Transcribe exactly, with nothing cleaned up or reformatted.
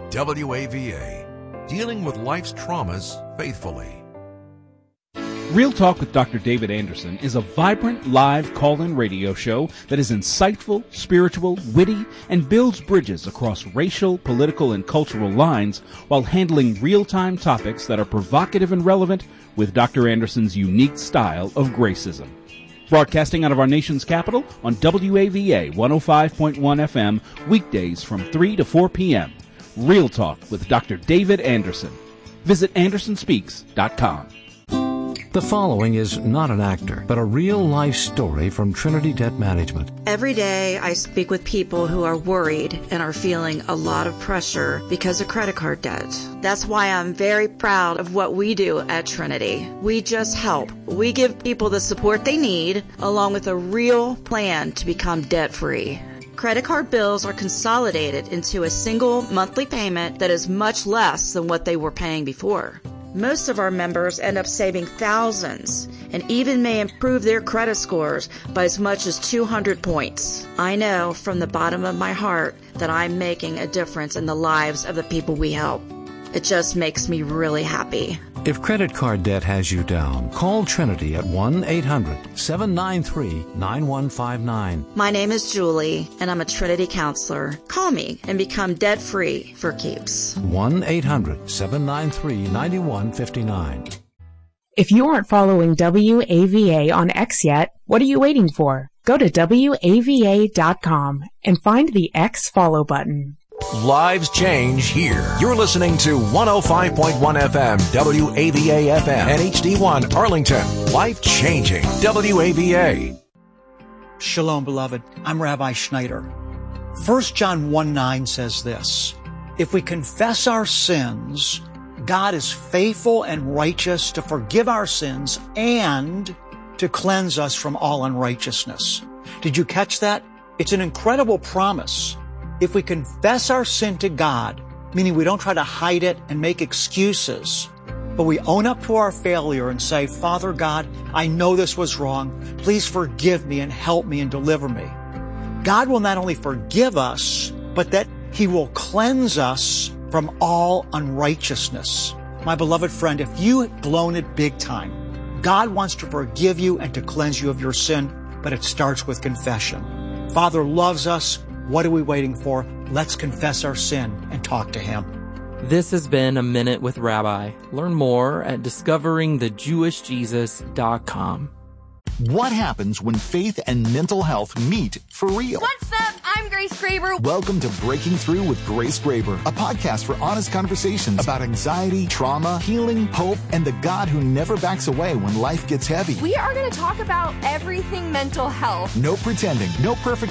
W A V A, dealing with life's traumas faithfully. Real Talk with Doctor David Anderson is a vibrant live call-in radio show that is insightful, spiritual, witty, and builds bridges across racial, political, and cultural lines while handling real-time topics that are provocative and relevant with Doctor Anderson's unique style of gracism. Broadcasting out of our nation's capital on W A V A one oh five point one F M, weekdays from three to four p.m. Real Talk with Doctor David Anderson. Visit anderson speaks dot com. The following is not an actor, but a real-life story from Trinity Debt Management. Every day I speak with people who are worried and are feeling a lot of pressure because of credit card debt. That's why I'm very proud of what we do at Trinity. We just help. We give people the support they need, along with a real plan to become debt-free. Credit card bills are consolidated into a single monthly payment that is much less than what they were paying before. Most of our members end up saving thousands and even may improve their credit scores by as much as two hundred points. I know from the bottom of my heart that I'm making a difference in the lives of the people we help. It just makes me really happy. If credit card debt has you down, call Trinity at one eight hundred seven nine three nine one five nine. My name is Julie, and I'm a Trinity counselor. Call me and become debt-free for keeps. one eight hundred seven nine three nine one five nine. If you aren't following W A V A on X yet, what are you waiting for? Go to W A V A dot com and find the X follow button. Lives change here. You're listening to one oh five point one F M, W A V A F M, and H D one Arlington. Life changing. W A V A. Shalom, beloved. I'm Rabbi Schneider. First John one nine says this: if we confess our sins, God is faithful and righteous to forgive our sins and to cleanse us from all unrighteousness. Did you catch that? It's an incredible promise. If we confess our sin to God, meaning we don't try to hide it and make excuses, but we own up to our failure and say, Father God, I know this was wrong. Please forgive me and help me and deliver me. God will not only forgive us, but that He will cleanse us from all unrighteousness. My beloved friend, if you have blown it big time, God wants to forgive you and to cleanse you of your sin, but it starts with confession. Father loves us. What are we waiting for? Let's confess our sin and talk to Him. This has been A Minute with Rabbi. Learn more at discovering the jewish jesus dot com. What happens when faith and mental health meet for real? What's up? I'm Grace Graber. Welcome to Breaking Through with Grace Graber, a podcast for honest conversations about anxiety, trauma, healing, hope, and the God who never backs away when life gets heavy. We are going to talk about everything mental health. No pretending, no perfect